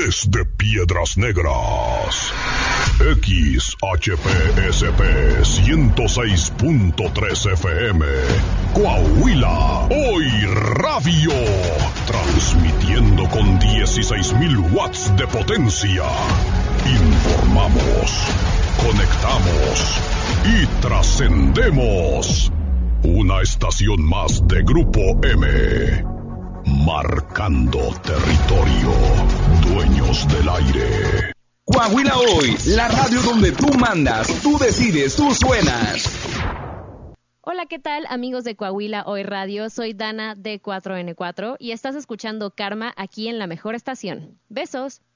Desde Piedras Negras, XHPSP 106.3 FM, Coahuila, Hoy Radio, transmitiendo con 16,000 watts de potencia. Informamos, conectamos y trascendemos. Una estación más de Grupo M. Marcando territorio. Dueños del aire. Coahuila Hoy, la radio donde tú mandas, tú decides, tú suenas. Hola, ¿qué tal, amigos de Coahuila Hoy Radio? Soy Dana de 4N4 y estás escuchando Karma aquí en la mejor estación. Besos.